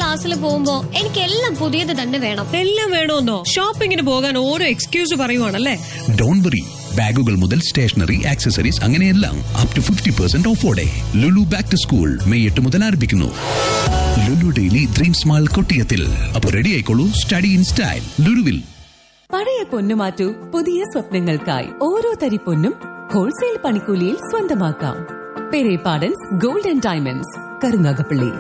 ക്ലാസ്സിൽ പോകുമ്പോ എനിക്ക് എല്ലാം പുതിയത് തന്നെ വേണം. എല്ലാം വേണമെന്നോ? ഷോപ്പിങ്ങിന് പോകാൻ ഓരോ എക്സ്ക്യൂസ് പറയുവാണല്ലേ? ഡോണ്ട് വറി, ബാഗുകൾ മുതൽ സ്റ്റേഷനറി, ആക്സസറീസ് അങ്ങനെയെല്ലാം up to 50% ഓഫോടെ. Lulu back to school May 8 മുതൽ ആരംഭിക്കുന്നു. Lulu daily dream small കൊട്ടിയത്തിൽ. അപ്പോൾ റെഡി ആയിക്കോളൂ, സ്റ്റഡി ഇൻ സ്റ്റൈൽ ലുലുവിൽ. പഴയ പൊന്നു മാറ്റൂ, പുതിയ സ്വപ്നങ്ങൾക്കായി. ഓരോ തരി പൊന്നും ഹോൾസെയിൽ പണിക്കൂലിയിൽ സ്വന്തമാക്കാം. Perepadans gold and diamonds, Karunagappally.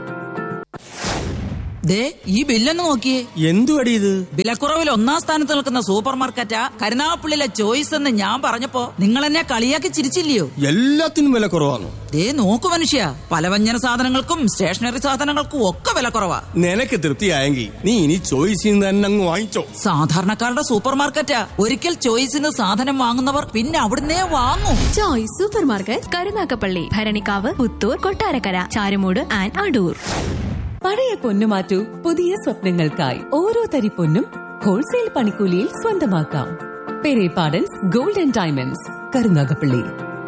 ഈ ബില്ലൊന്ന് നോക്കിയേ. എന്തുവടി ഇത്? വിലക്കുറവിൽ 1ാം സ്ഥാനത്ത് നിൽക്കുന്ന സൂപ്പർ മാർക്കറ്റാ കരുനാഗപ്പള്ളിയിലെ ചോയ്സ് എന്ന് ഞാൻ പറഞ്ഞപ്പോ നിങ്ങൾ എന്നെ കളിയാക്കി ചിരിച്ചില്ലയോ? എല്ലാത്തിനും വില കുറവാണ്. നോക്കു മനുഷ്യ, പലവ്യഞ്ജന സാധനങ്ങൾക്കും സ്റ്റേഷനറി സാധനങ്ങൾക്കും ഒക്കെ വില കുറവാ. നിനക്ക് തൃപ്തിയായെങ്കിൽ നീ ഇനി ചോയ്സിന്ന് തന്നെ അങ്ങ് വാങ്ങിച്ചോ. സാധാരണക്കാരുടെ സൂപ്പർ മാർക്കറ്റാ. ഒരിക്കൽ ചോയ്സിന് സാധനം വാങ്ങുന്നവർ പിന്നെ അവിടുന്നേ വാങ്ങും. Choice super market, Karunagappally, Bharanikkavu, Puthur, Kottarakkara, Charummood and Adoor. പഴയ പൊന്നു മാറ്റൂ, പുതിയ സ്വപ്നങ്ങൾക്കായി. ഓരോ തരി പൊന്നും ഹോൾസെയിൽ പണിക്കൂലിയിൽ സ്വന്തമാക്കാം. Perepadans gold and diamonds, Karunagappally.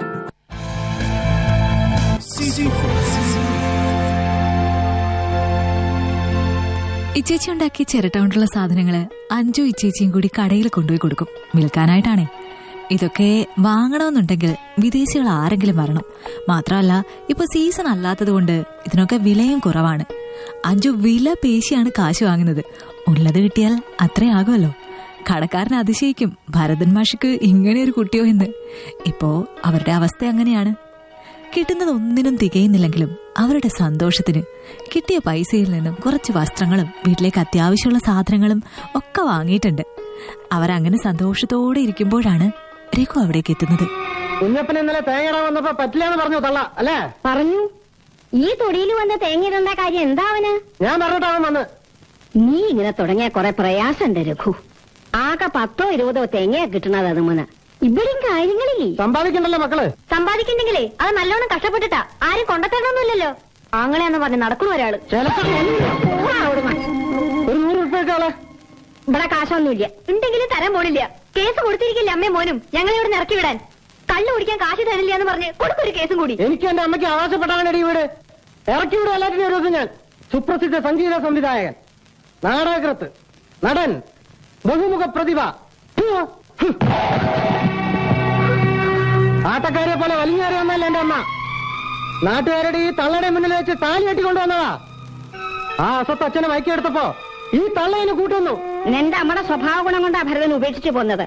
ഇച്ചേച്ചി ഉണ്ടാക്കിയ ചിരട്ട കൊണ്ടുള്ള സാധനങ്ങള് അഞ്ചു ഇച്ചേച്ചിയും കൂടി കടയിൽ കൊണ്ടുപോയി കൊടുക്കും, വിൽക്കാനായിട്ടാണേ. ഇതൊക്കെ വാങ്ങണമെന്നുണ്ടെങ്കിൽ വിദേശികൾ ആരെങ്കിലും വരണം. മാത്രമല്ല ഇപ്പൊ സീസൺ അല്ലാത്തത് കൊണ്ട് ഇതിനൊക്കെ വിലയും കുറവാണ്. അഞ്ചു വില പേശിയാണ് കാശ് വാങ്ങുന്നത്. ഉള്ളത് കിട്ടിയാൽ അത്രയാകുമല്ലോ. കടക്കാരൻ അതിശയിക്കും, ഭരതൻ മാഷിക്ക് ഇങ്ങനെ ഒരു കുട്ടിയോ എന്ന്. ഇപ്പോ അവരുടെ അവസ്ഥ അങ്ങനെയാണ്. കിട്ടുന്നത് ഒന്നിനും തികയുന്നില്ലെങ്കിലും അവരുടെ സന്തോഷത്തിന് കിട്ടിയ പൈസയിൽ നിന്നും കുറച്ച് വസ്ത്രങ്ങളും വീട്ടിലേക്ക് അത്യാവശ്യമുള്ള സാധനങ്ങളും ഒക്കെ വാങ്ങിയിട്ടുണ്ട്. അവരങ്ങനെ സന്തോഷത്തോടെ ഇരിക്കുമ്പോഴാണ് രഘു അവിടേക്ക് എത്തുന്നത്. കുഞ്ഞപ്പൻ ഇന്നലെ തേങ്ങ വന്നപ്പോ പറ്റില്ലെന്ന് പറഞ്ഞു തള്ള അല്ലേ? പറഞ്ഞു. ഈ തൊടിയിൽ വന്ന തേങ്ങ ഇടേണ്ട കാര്യം എന്താവന്? ഞാൻ പറഞ്ഞിട്ടാവൻ വന്ന്. നീ ഇങ്ങനെ തുടങ്ങിയ കുറെ പ്രയാസമുണ്ട് രഘു. ആകെ 10 or 20 തേങ്ങയാ കിട്ടണത്. അത് മുന ഇവിടെയും കാര്യങ്ങളില്ലേ? സമ്പാദിക്കണ്ടല്ലോ മക്കള്. സമ്പാദിക്കണ്ടെങ്കിലേ അത് നല്ലോണം കഷ്ടപ്പെട്ടിട്ടാ. ആരും കൊണ്ടത്തരണമൊന്നുമില്ലല്ലോ. ആങ്ങളെന്ന് പറഞ്ഞ് നടക്കുന്ന ഒരാള്. ഒരു 100 രൂപ ഇവിടെ കാശൊന്നുമില്ല. ഉണ്ടെങ്കിലും തരാൻ പോണില്ല. കേസ് കൊടുത്തിരിക്കില്ല അമ്മയും മോനും ഞങ്ങളെ ഇവിടെ ഇറക്കി വിടാൻ. കള്ളു കുടിക്കാൻ കാശ് തരില്ല എന്ന് പറഞ്ഞ് കൊടുത്തൊരു കേസും കൂടി. എനിക്ക് എന്റെ അമ്മയ്ക്ക് ആവശ്യപ്പെട്ടാണ് ഈ വീട് ഇറക്കി വിടും. എല്ലാറ്റിനും ഒരു ദിവസം ഞാൻ സുപ്രസിദ്ധ സംഗീത സംവിധായകൻ, നാടകകൃത്ത്, നടൻ, ബഹുമുഖ പ്രതിഭ, ആട്ടക്കാരെ പോലെ വലിഞ്ഞേറി വന്നല്ല എന്റെ അമ്മ. നാട്ടുകാരുടെ ഈ തള്ളയുടെ മുന്നിൽ വെച്ച് താലി കെട്ടിക്കൊണ്ടുവന്നതാ. ആ അസത്ത് അച്ഛനെ മയക്കിയെടുത്തപ്പോ ഈ തള്ളയിന് കൂട്ടുന്നു. എന്റെ അമ്മയുടെ സ്വഭാവ ഗുണം കൊണ്ടാ ഭരതൻ ഉപേക്ഷിച്ചു പോന്നത്.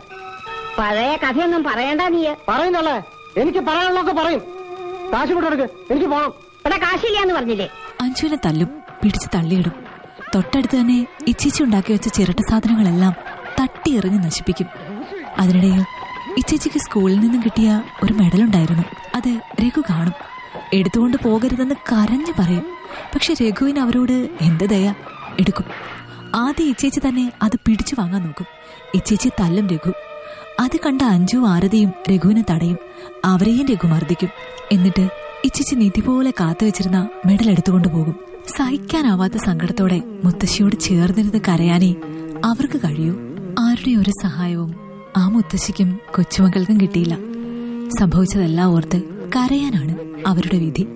പഴയ കഥയൊന്നും പറയണ്ട. നീ പറയുന്നല്ലേ? എനിക്ക് പറയാനുള്ളതൊക്കെ പറയും. കാശ് കൊണ്ടെടുക്ക്, എനിക്ക് പോണം. ഇവിടെ കാശില്ലാന്ന് പറഞ്ഞില്ലേ? അഞ്ജുവിനെ തല്ലും, പിടിച്ച് തള്ളിയിടും. തൊട്ടടുത്ത് തന്നെ ഇച്ചേച്ചി ഉണ്ടാക്കി വെച്ച ചിരട്ട സാധനങ്ങളെല്ലാം തട്ടിയെറിഞ്ഞ് നശിപ്പിക്കും. അതിനിടയിൽ ഇച്ചേച്ചിക്ക് സ്കൂളിൽ നിന്നും കിട്ടിയ ഒരു മെഡലുണ്ടായിരുന്നു. അത് രഘു കാണും. എടുത്തുകൊണ്ട് പോകരുതെന്ന് കരഞ്ഞു പറയും. പക്ഷെ രഘുവിന് അവരോട് എന്ത് ദയ. എടുക്കും. ആദ്യം ഇച്ചേച്ചി തന്നെ അത് പിടിച്ചു വാങ്ങാൻ നോക്കും. ഇച്ചേച്ചി തല്ലും രഘു. അത് കണ്ട അഞ്ജു ആരതിയും രഘുവിനെ തടയും. അവരെയും രഘു മർദ്ദിക്കും. എന്നിട്ട് ഇച്ചേച്ചി നിധി പോലെ കാത്തുവെച്ചിരുന്ന മെഡൽ എടുത്തുകൊണ്ട് പോകും. സഹിക്കാനാവാത്ത സങ്കടത്തോടെ മുത്തശ്ശിയോട് ചേർന്നിരുന്ന് കരയാനേ അവർക്ക് കഴിയൂ. ആരുടെ ഒരു സഹായവും ആ മുത്തശ്ശിക്കും കൊച്ചുമക്കൾക്കും കിട്ടിയില്ല. സംഭവിച്ചതെല്ലാം ഓർത്ത് കരയാനാണ് അവരുടെ വിധി.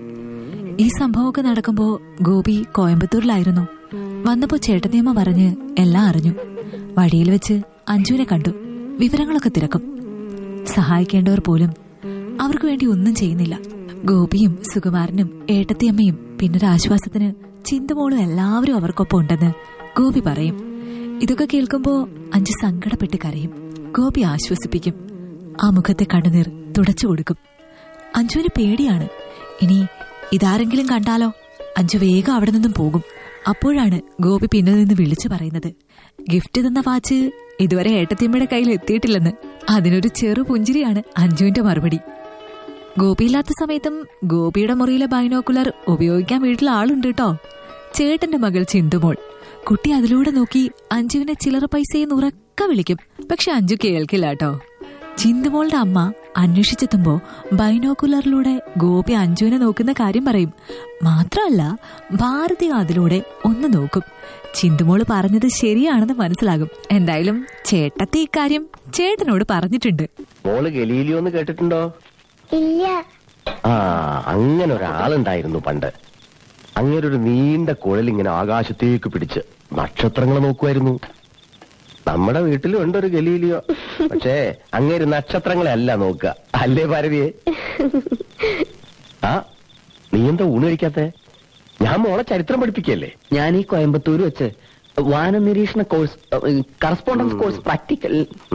ഈ സംഭവമൊക്കെ നടക്കുമ്പോ ഗോപി കോയമ്പത്തൂരിലായിരുന്നു. വന്നപ്പോ ചേട്ടത്തിയമ്മ പറഞ്ഞ് എല്ലാം അറിഞ്ഞു. വഴിയിൽ വെച്ച് അഞ്ജുവിനെ കണ്ടു. വിവരങ്ങളൊക്കെ തിരക്കും. സഹായിക്കേണ്ടവർ പോലും അവർക്ക് വേണ്ടി ഒന്നും ചെയ്യുന്നില്ല. ഗോപിയും സുകുമാരനും ഏട്ടത്തിയമ്മയും പിന്നൊരാശ്വാസത്തിന് ചിന്തമോളും എല്ലാവരും അവർക്കൊപ്പം ഉണ്ടെന്ന് ഗോപി പറയും. ഇതൊക്കെ കേൾക്കുമ്പോ അഞ്ജു സങ്കടപ്പെട്ട് കരയും. ഗോപി ആശ്വസിപ്പിക്കും. ആ മുഖത്തെ കണ്ണുനീർ തുടച്ചു കൊടുക്കും. അഞ്ജുവിന് പേടിയാണ്. ഇനി ഇതാരെങ്കിലും കണ്ടാലോ? അഞ്ജു വേഗം അവിടെ നിന്നും പോകും. അപ്പോഴാണ് ഗോപി പിന്നിൽ നിന്ന് വിളിച്ചു പറയുന്നത്, ഗിഫ്റ്റ് തന്ന വാച്ച് ഇതുവരെ ഏട്ടത്തിയമ്മയുടെ കയ്യിൽ എത്തിയിട്ടില്ലെന്ന്. അതിനൊരു ചെറു പുഞ്ചിരിയാണ് അഞ്ജുവിന്റെ മറുപടി. ഗോപിയില്ലാത്ത സമയത്തും ഗോപിയുടെ മുറിയിലെ ബൈനോക്കുലർ ഉപയോഗിക്കാൻ വീട്ടിൽ ആളുണ്ട് കേട്ടോ. ചേട്ടന്റെ മകൾ ചിന്തുമോൾ. കുട്ടി അതിലൂടെ നോക്കി അഞ്ജുവിനെ ചില്ലറ പൈസയെന്ന് ഉറക്ക വിളിക്കും. പക്ഷെ അഞ്ജു കേൾക്കില്ല കേട്ടോ. ചിന്തുമോളുടെ അമ്മ അന്വേഷിച്ചെത്തുമ്പോ ബൈനോക്കുലറിലൂടെ ഗോപി അഞ്ജുവിനെ നോക്കുന്ന കാര്യം പറയും. മാത്രമല്ല ഭാരതി അതിലൂടെ ഒന്ന് നോക്കും. ചിന്തുമോള് പറഞ്ഞത് ശരിയാണെന്ന് മനസ്സിലാകും. എന്തായാലും ചേട്ടത്തി ഇക്കാര്യം ചേട്ടനോട് പറഞ്ഞിട്ടുണ്ട്. മോള് ഗലീലിയോന്ന് കേട്ടിട്ടുണ്ടോ? ഇല്ല. ആ, അങ്ങനെ ഒരാളുണ്ടായിരുന്നു പണ്ട്. അങ്ങനൊരു നീണ്ട കുഴലിങ്ങനെ ആകാശത്തേക്ക് പിടിച്ച് നക്ഷത്രങ്ങൾ നോക്കുമായിരുന്നു. നമ്മുടെ വീട്ടിലും ഉണ്ടൊരു ഗലീലിയോ. പക്ഷേ അങ്ങേര് നക്ഷത്രങ്ങളെ അല്ല നോക്കുക, അല്ലേ ഭാരതിയെ? ആ നീ എന്താ ഊണ് കഴിക്കാത്തെ? ഞാൻ മോളെ ചരിത്രം പഠിപ്പിക്കല്ലേ. ഞാൻ ഈ കോയമ്പത്തൂർ വെച്ച് വാന നിരീക്ഷണ കോഴ്സ്, കറസ്പോണ്ടൻസ് കോഴ്സ് പ്രാക്ടിക്കൽ.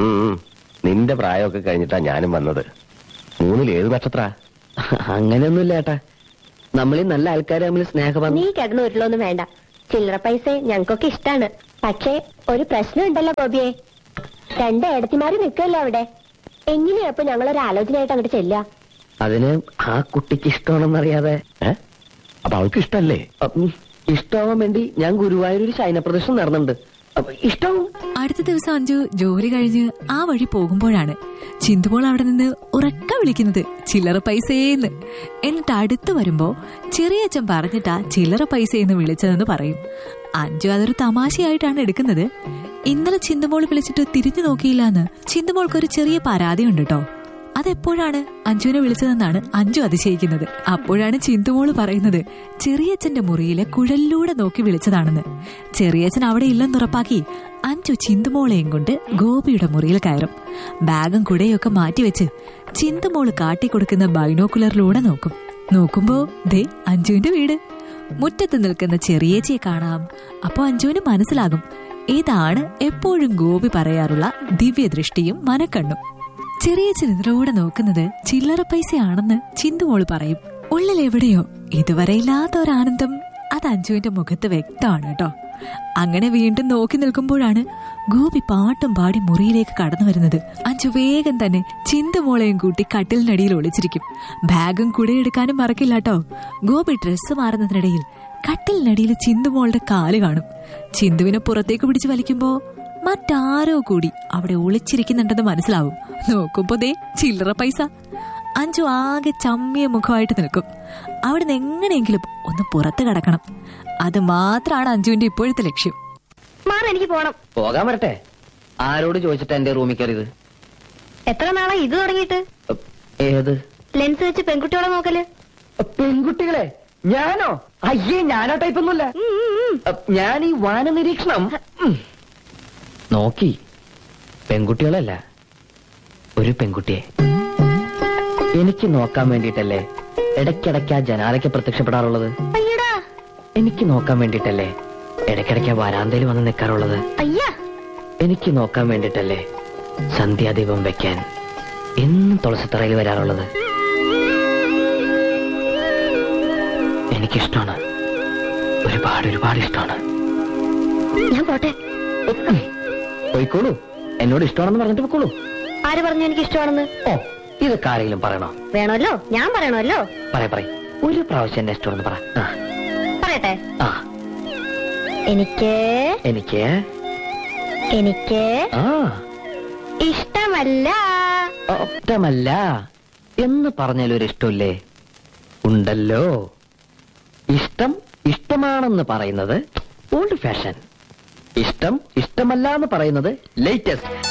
നിന്റെ പ്രായമൊക്കെ കഴിഞ്ഞിട്ടാ ഞാനും വന്നത്. 3 ഏത് നക്ഷത്ര? അങ്ങനെയൊന്നുമില്ല ഏട്ടാ, നമ്മളീ നല്ല ആൾക്കാരെ തമ്മിൽ സ്നേഹം. നീ കിടന്നു വരില്ലൊന്നും വേണ്ട. ചില്ലറ പൈസ ഞങ്ങൾക്കൊക്കെ ഇഷ്ടാണ്. പക്ഷേ ഒരു പ്രശ്നം ഉണ്ടല്ലോ ഗോപിയെ. 2 ഏടത്തിമാര് നിൽക്കല്ലോ അവിടെ. എങ്ങനെയാ അപ്പൊ ഞങ്ങളൊരു ആലോചനയായിട്ട് അങ്ങോട്ട് ചെല്ലുക? അതിന് ആ കുട്ടിക്ക് ഇഷ്ടമാണെന്നറിയാതെ. അപ്പൊ അവൾക്ക് ഇഷ്ടല്ലേ? ഇഷ്ടമാവാൻ വേണ്ടി ഞാൻ ഗുരുവായൂർ ഒരു ശയന പ്രദർശനം നടന്നുണ്ട്. ഇഷ്ടവും. അടുത്ത ദിവസം അഞ്ജു ജോലി കഴിഞ്ഞ് ആ വഴി പോകുമ്പോഴാണ് ചിന്തുമോൾ അവിടെ നിന്ന് ഉറക്ക വിളിക്കുന്നത് ചില്ലറ പൈസയെന്ന്. എന്നിട്ട് അടുത്ത് വരുമ്പോ ചെറിയച്ഛൻ പറഞ്ഞിട്ടാ ചില്ലറ പൈസയെന്ന് വിളിച്ചതെന്ന് പറയും. അഞ്ജു അതൊരു തമാശയായിട്ടാണ് എടുക്കുന്നത്. ഇന്നലെ ചിന്തുമോൾ വിളിച്ചിട്ട് തിരിഞ്ഞു നോക്കിയില്ലാന്ന് ചിന്തുമോൾക്കൊരു ചെറിയ പരാതിയുണ്ട് കേട്ടോ. അതെപ്പോഴാണ് അഞ്ജുവിനെ വിളിച്ചതെന്നാണ് അഞ്ജു അതിശയിക്കുന്നത്. അപ്പോഴാണ് ചിന്തുമോള് പറയുന്നത് ചെറിയച്ഛന്റെ മുറിയിലെ കുഴലിലൂടെ നോക്കി വിളിച്ചതാണെന്ന്. ചെറിയച്ഛൻ അവിടെ ഇല്ലെന്നുറപ്പാക്കി അഞ്ജു ചിന്തുമോളെയും കൊണ്ട് ഗോപിയുടെ മുറിയിൽ കയറും. ബാഗും കുടയൊക്കെ മാറ്റിവെച്ച് ചിന്തുമോള് കാട്ടിക്കൊടുക്കുന്ന ബൈനോക്കുലറിലൂടെ നോക്കും. നോക്കുമ്പോ ദേ അഞ്ജുവിന്റെ വീട്. മുറ്റത്ത് നിൽക്കുന്ന ചെറിയേച്ചിയെ കാണാം. അപ്പൊ അഞ്ജുവിന് മനസ്സിലാകും ഇതാണ് എപ്പോഴും ഗോപി പറയാറുള്ള ദിവ്യദൃഷ്ടിയും മനക്കണ്ണും. ചെറിയച്ഛൻ ഇതിലൂടെ നോക്കുന്നത് ചില്ലറ പൈസയാണെന്ന് ചിന്തുമോള് പറയും. ഉള്ളിൽ എവിടെയോ ഇതുവരെ ഇല്ലാത്ത ഒരാനന്ദം അത് അഞ്ജുവിന്റെ മുഖത്ത് വ്യക്തമാണ് കേട്ടോ. അങ്ങനെ വീണ്ടും നോക്കി നിൽക്കുമ്പോഴാണ് ഗോപി പാട്ടും പാടി മുറിയിലേക്ക് കടന്നു വരുന്നത്. അഞ്ജു വേഗം തന്നെ ചിന്തുമോളെയും കൂട്ടി കട്ടിലിനടിയിൽ ഒളിച്ചിരിക്കും. ബാഗും കുടയെടുക്കാനും മറക്കില്ല കേട്ടോ. ഗോപി ഡ്രസ്സ് മാറുന്നതിനിടയിൽ കട്ടിലിനടിയിൽ ചിന്തുമോളുടെ കാല് കാണും. ചിന്തുവിനെ പുറത്തേക്ക് പിടിച്ച് വലിക്കുമ്പോ മറ്റാരോ കൂടി അവിടെ ഒളിച്ചിരിക്കുന്നുണ്ടെന്ന് മനസ്സിലാവും. നോക്കുമ്പോ ദേ ചില്ലറ പൈസ. അഞ്ജു ആകെ ചമ്മിയ മുഖമായിട്ട് നിൽക്കും. അവിടെ നിന്ന് എങ്ങനെയെങ്കിലും ഒന്ന് പുറത്ത് കടക്കണം. അത് മാത്രമാണ് അഞ്ജുവിന്റെ ഇപ്പോഴത്തെ ലക്ഷ്യം. എനിക്ക് പോകാൻ വരട്ടെ. ആരോട് ചോദിച്ചിട്ട് എന്റെ റൂമിൽ കയറിയത്? എത്ര നാളെ ഇത് തുടങ്ങിയിട്ട്? ഏത് ലെൻസ് വെച്ച് പെൺകുട്ടികളെ നോക്കല്? പെൺകുട്ടികളെ? ഞാനോ? അയ്യേ, ഞാനോ ടൈപ്പൊന്നുമില്ല. ഞാൻ ഈ വാന നിരീക്ഷണം നോക്കി. പെൺകുട്ടികളല്ല, ഒരു പെൺകുട്ടിയെ എനിക്ക് നോക്കാൻ വേണ്ടിട്ടല്ലേ ഇടയ്ക്കിടയ്ക്ക് ആ ജനാലയ്ക്ക് പ്രത്യക്ഷപ്പെടാറുള്ളത്. എനിക്ക് നോക്കാൻ വേണ്ടിട്ടല്ലേ ഇടയ്ക്കിടയ്ക്ക് വരാന്തയിൽ വന്ന് നിൽക്കാറുള്ളത്. എനിക്ക് നോക്കാൻ വേണ്ടിട്ടല്ലേ സന്ധ്യാദീപം വെക്കാൻ എന്നും തുളസിത്തറയിൽ വരാറുള്ളത്. എനിക്കിഷ്ടമാണ്, ഒരുപാട് ഇഷ്ടമാണ്. ഞാൻ പോട്ടെ. പോയിക്കോളൂ, എന്നോട് ഇഷ്ടമാണെന്ന് പറഞ്ഞിട്ട് പോയിക്കോളൂ. ആര് പറഞ്ഞു എനിക്ക് ഇഷ്ടമാണെന്ന്? ഓ, ഇതൊക്കെ ആരെങ്കിലും പറയണോ? വേണമല്ലോ, ഞാൻ പറയണമല്ലോ. പറയ ഒരു പ്രാവശ്യം എന്നെ ഇഷ്ടമാണെന്ന് പറ. പറയട്ടെ. എനിക്ക് ഇഷ്ടമല്ല എന്ന് പറഞ്ഞാലൊരു ഇഷ്ടമില്ലേ? ഉണ്ടല്ലോ. ഇഷ്ടമാണെന്ന് പറയുന്നത് ഓൾഡ് ഫാഷൻ. ഇഷ്ടമല്ല എന്ന് പറയുന്നത് ലേറ്റസ്റ്റ്.